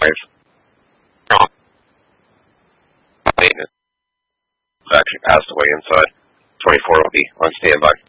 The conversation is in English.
grave. Maintenance actually passed away inside. 24 will be on standby.